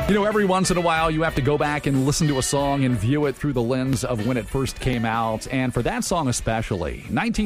You know, every once in a while you have to go back and listen to a song and view it through the lens of when it first came out. And for that song especially,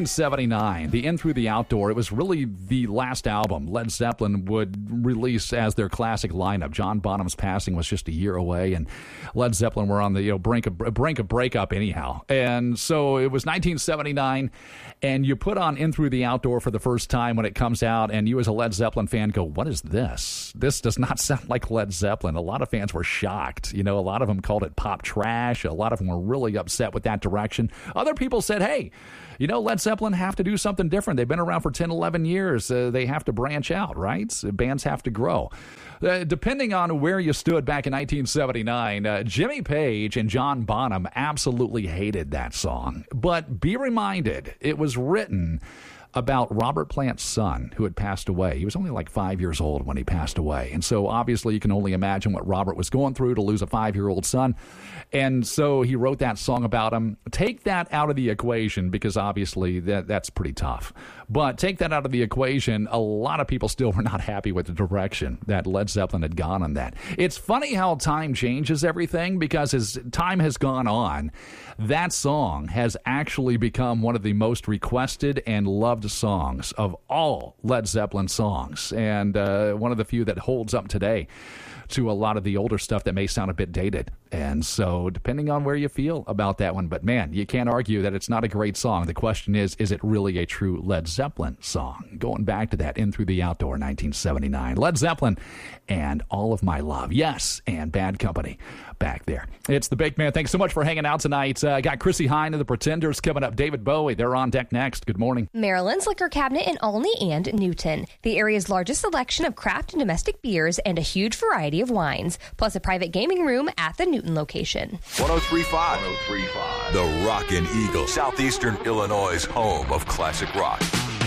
1979, the In Through the Outdoor, it was really the last album Led Zeppelin would release as their classic lineup. John Bonham's passing was just a year away, and Led Zeppelin were on the brink of breakup anyhow. And so it was 1979, and you put on In Through the Outdoor for the first time when it comes out, and you as a Led Zeppelin fan go, what is this? This does not sound like Led Zeppelin. A lot of fans were shocked. You know, a lot of them called it pop trash. A lot of them were really upset with that direction. Other people said, hey, you know, Led Zeppelin have to do something different. They've been around for 10, 11 years. They have to branch out, right? Bands have to grow. Depending on where you stood back in 1979, Jimmy Page and John Bonham absolutely hated that song. But be reminded, it was written about Robert Plant's son who had passed away. He was only like 5 years old when he passed away. And so obviously you can only imagine what Robert was going through to lose a 5-year-old son. And so he wrote that song about him. Take that out of the equation because obviously that's pretty tough. But take that out of the equation, a lot of people still were not happy with the direction that Led Zeppelin had gone on that. It's funny how time changes everything because as time has gone on, that song has actually become one of the most requested and loved songs of all Led Zeppelin songs, and one of the few that holds up today to a lot of the older stuff that may sound a bit dated. And so depending on where you feel about that one, but man, you can't argue that it's not a great song. The question is it really a true Led Zeppelin song? Going back to that In Through the Outdoor, 1979. Led Zeppelin and All of My Love. Yes, and Bad Company back there. It's the Big Man. Thanks so much for hanging out tonight. Got Chrissy Hine and the Pretenders coming up. David Bowie, they're on deck next. Good morning. Maryland's Liquor Cabinet in Olney and Newton. The area's largest selection of craft and domestic beers and a huge variety of wines, plus a private gaming room at the Newton location. 103.5. The Rockin' Eagle, Southeastern Illinois' home of classic rock.